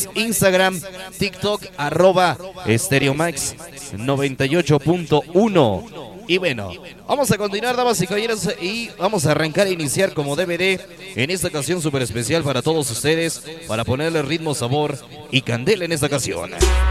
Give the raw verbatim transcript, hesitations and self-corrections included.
Max, Instagram, TikTok, arroba Stereomax noventa y ocho punto uno. Y bueno, vamos a continuar, damas y caballeros, y vamos a arrancar a iniciar como D V D en esta ocasión súper especial para todos ustedes, para ponerle ritmo, sabor y candela en esta ocasión.